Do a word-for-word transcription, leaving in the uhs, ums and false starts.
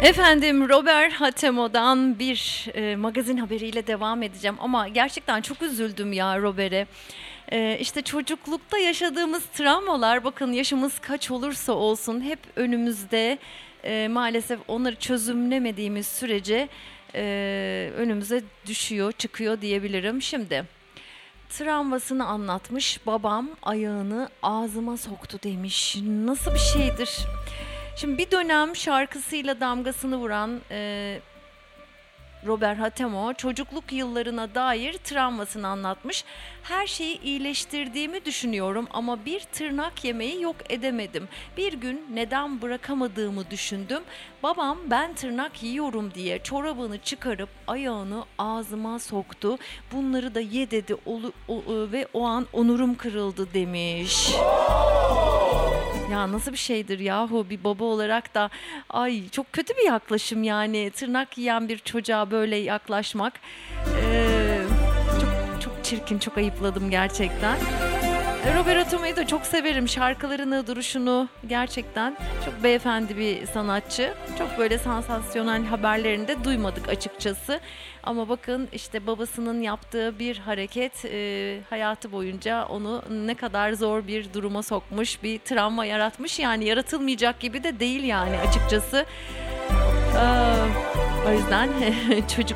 Efendim Robert Hatemo'dan bir e, magazin haberiyle devam edeceğim ama gerçekten çok üzüldüm ya Robert'e. E, işte çocuklukta yaşadığımız travmalar, bakın yaşımız kaç olursa olsun hep önümüzde. E, maalesef onları çözümlemediğimiz sürece e, önümüze düşüyor, çıkıyor diyebilirim. Şimdi travmasını anlatmış, babam ayağını ağzıma soktu demiş. Nasıl bir şeydir? Şimdi bir dönem şarkısıyla damgasını vuran e, Robert Hatemo çocukluk yıllarına dair travmasını anlatmış. Her şeyi iyileştirdiğimi düşünüyorum ama bir tırnak yemeyi yok edemedim. Bir gün neden bırakamadığımı düşündüm. Babam ben tırnak yiyorum diye çorabını çıkarıp ayağını ağzıma soktu. Bunları da ye dedi olu- o- o- ve o an onurum kırıldı demiş. Ya nasıl bir şeydir yahu, bir baba olarak da ay çok kötü bir yaklaşım yani, tırnak yiyen bir çocuğa böyle yaklaşmak. Ee, çok çok çirkin, çok ayıpladım gerçekten. Robert Atomo'yu da çok severim. Şarkılarını, duruşunu, gerçekten çok beyefendi bir sanatçı. Çok böyle sansasyonel haberlerini de duymadık açıkçası. Ama bakın işte babasının yaptığı bir hareket e, hayatı boyunca onu ne kadar zor bir duruma sokmuş, bir travma yaratmış. Yani yaratılmayacak gibi de değil yani açıkçası. Ee, o yüzden çocuk